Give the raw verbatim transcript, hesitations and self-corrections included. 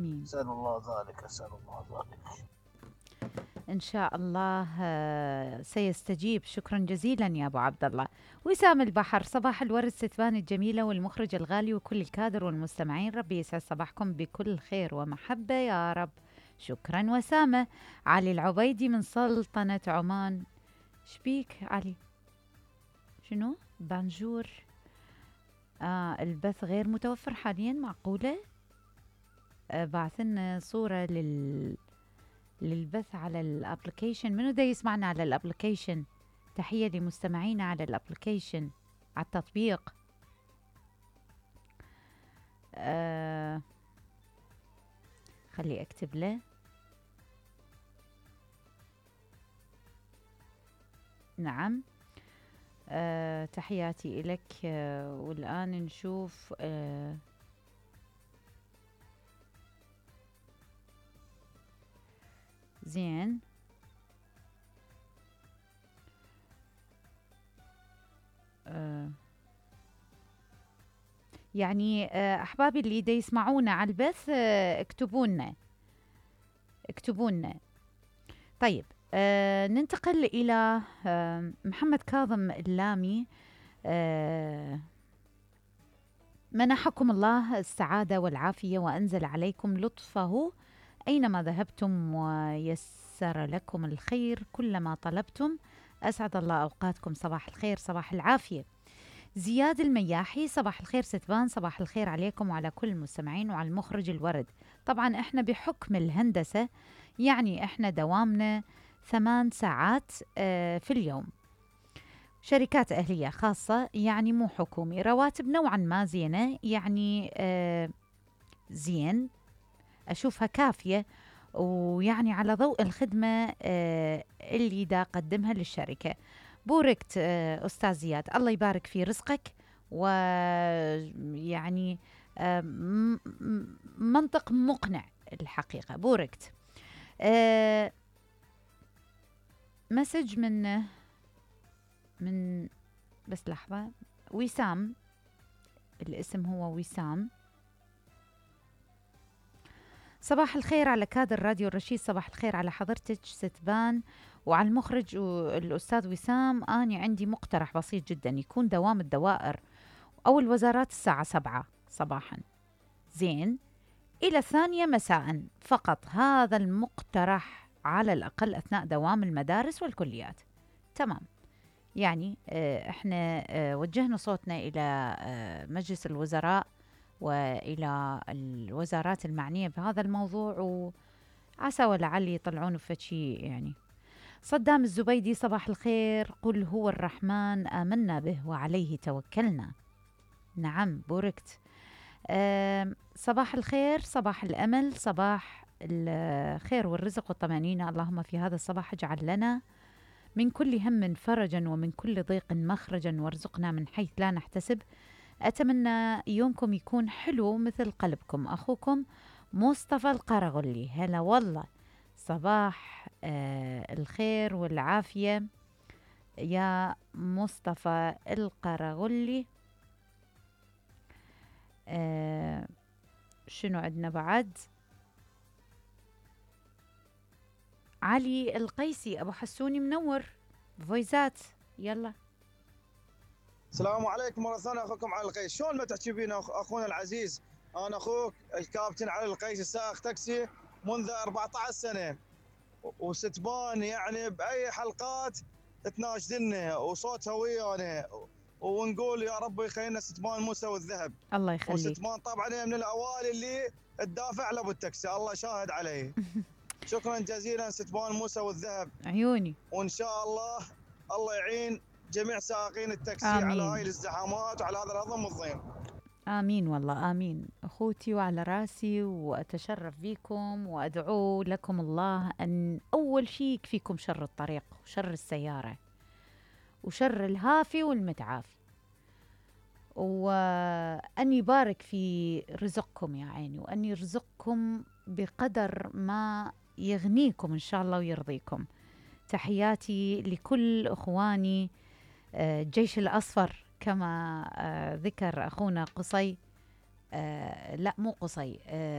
آمين. أسأل الله ذلك، أسأل الله ذلك. إن شاء الله آه، سيستجيب. شكرا جزيلا يا أبو عبد الله. وسام البحر، صباح الورد ستبان الجميلة والمخرج الغالي وكل الكادر والمستمعين، ربي يسعد صباحكم بكل خير ومحبة يا رب. شكرا وسامة. علي العبيدي من سلطنة عمان. شبيك علي؟ شنو؟ بانجور. آه البث غير متوفر حاليا، معقولة؟ آه بعثنا صورة لل للبث على الابلكيشن. منو دا يسمعنا على الابلكيشن؟ تحية لمستمعينا على الابلكيشن، على التطبيق. آه خلي اكتب له. نعم. آه تحياتي إلك. آه والآن نشوف آه زين. آه يعني آه أحبابي اللي دا يسمعونا على البث، آه اكتبوا لنا اكتبوا لنا. طيب، آه ننتقل إلى آه محمد كاظم اللامي. آه منحكم الله السعادة والعافية وأنزل عليكم لطفه أينما ذهبتم ويسر لكم الخير كلما طلبتم. أسعد الله أوقاتكم. صباح الخير، صباح العافية. زياد المياحي، صباح الخير ستبان، صباح الخير عليكم وعلى كل المستمعين وعلى المخرج الورد. طبعا احنا بحكم الهندسة يعني احنا دوامنا ثمان ساعات اه في اليوم. شركات أهلية خاصة يعني مو حكومي. رواتب نوعا ما زينة، يعني اه زين، أشوفها كافية، ويعني على ضوء الخدمة اه اللي دا قدمها للشركة. بوركت آه، أستاذ زياد، الله يبارك في رزقك. ويعني آه، م- م- منطق مقنع الحقيقة. بوركت. آه، مسج من من بس لحظة. وسام، الاسم هو وسام. صباح الخير على كادر راديو الرشيد، صباح الخير على حضرتك ستبان وعلى المخرج والأستاذ وسام. أنا عندي مقترح بسيط جدا، يكون دوام الدوائر أو الوزارات الساعة سبعة صباحا زين إلى الثانية مساء فقط. هذا المقترح على الأقل أثناء دوام المدارس والكليات. تمام. يعني آه احنا آه وجهنا صوتنا إلى آه مجلس الوزراء وإلى الوزارات المعنية بهذا الموضوع، وعسى ولعل يطلعون بشي يعني. صدام الزبيدي، صباح الخير. قل هو الرحمن آمنا به وعليه توكلنا. نعم بوركت. آم، صباح الخير، صباح الأمل، صباح الخير والرزق والطمأنينة. اللهم في هذا الصباح اجعل لنا من كل هم فرجا ومن كل ضيق مخرجا وارزقنا من حيث لا نحتسب. أتمنى يومكم يكون حلو مثل قلبكم. أخوكم مصطفى القرغلي. هلا والله. صباح آه الخير والعافية يا مصطفى القرغلي. آه شنو عندنا بعد؟ علي القيسي أبو حسوني منور فويزات. يلا. السلام عليكم مرة ثانية، أخوكم علي القيس. شلون ما تحكي بينا أخونا العزيز؟ أنا أخوك الكابتن علي القيس، السائق تاكسي منذ أربعة عشر سنة، وستبان يعني بأي حلقات تناشدنا وصوتها ويانا، ونقول يا رب يخلينا ستبان موسى والذهب. الله يخليك. وستبان طبعا من الأوائل اللي تدافع لأبو التاكسي، الله شاهد عليه. شكرا جزيلا ستبان موسى والذهب. عيوني. وإن شاء الله الله يعين جميع سائقين التاكسي على هاي آمين الازدحامات وعلى هذا الهضم والضيم. آمين والله آمين. أخوتي وعلى راسي، وأتشرف بكم وأدعو لكم الله أن أول شيء يكفيكم شر الطريق وشر السيارة وشر الهافي والمتعافي، وأن يبارك في رزقكم يا عيني، وأن يرزقكم بقدر ما يغنيكم إن شاء الله ويرضيكم. تحياتي لكل إخواني آه، الجيش الأصفر كما آه، ذكر أخونا قصي. آه، لا مو قصي. آه